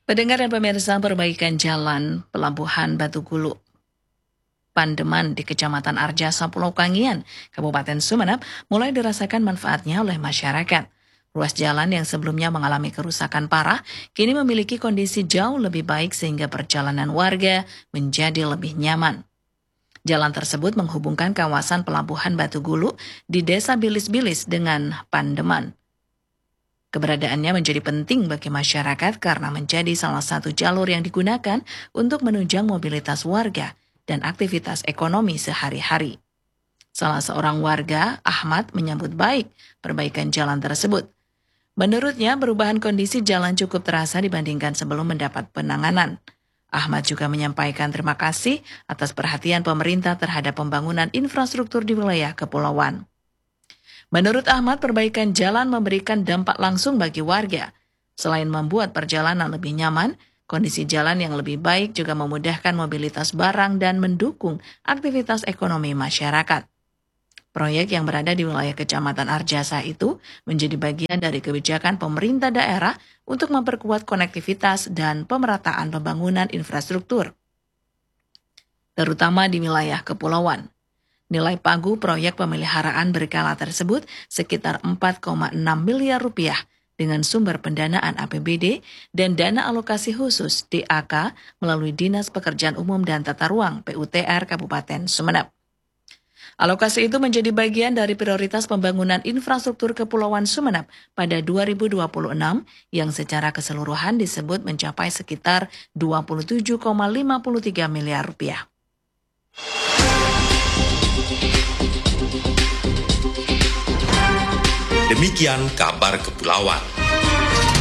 Pendengar dan pemirsa, perbaikan jalan Pelabuhan Batu Gulu Pandeman di Kecamatan Arjasa, Pulau Kangian, Kabupaten Sumeneb mulai dirasakan manfaatnya oleh masyarakat. Ruas jalan yang sebelumnya mengalami kerusakan parah kini memiliki kondisi jauh lebih baik sehingga perjalanan warga menjadi lebih nyaman. Jalan tersebut menghubungkan kawasan Pelabuhan Batu Gulu di Desa Bilis-Bilis dengan Pandeman. Keberadaannya menjadi penting bagi masyarakat karena menjadi salah satu jalur yang digunakan untuk menunjang mobilitas warga dan aktivitas ekonomi sehari-hari. Salah seorang warga, Ahmad, menyambut baik perbaikan jalan tersebut. Menurutnya, perubahan kondisi jalan cukup terasa dibandingkan sebelum mendapat penanganan. Ahmad juga menyampaikan terima kasih atas perhatian pemerintah terhadap pembangunan infrastruktur di wilayah kepulauan. Menurut Ahmad, perbaikan jalan memberikan dampak langsung bagi warga. Selain membuat perjalanan lebih nyaman, kondisi jalan yang lebih baik juga memudahkan mobilitas barang dan mendukung aktivitas ekonomi masyarakat. Proyek yang berada di wilayah Kecamatan Arjasa itu menjadi bagian dari kebijakan pemerintah daerah untuk memperkuat konektivitas dan pemerataan pembangunan infrastruktur, terutama di wilayah kepulauan. Nilai pagu proyek pemeliharaan berkala tersebut sekitar 4,6 miliar rupiah dengan sumber pendanaan APBD dan dana alokasi khusus DAK melalui Dinas Pekerjaan Umum dan Tata Ruang PUTR Kabupaten Sumeneb. Alokasi itu menjadi bagian dari prioritas pembangunan infrastruktur Kepulauan Sumeneb pada 2026 yang secara keseluruhan disebut mencapai sekitar 27,53 miliar rupiah. Demikian kabar kepulauan.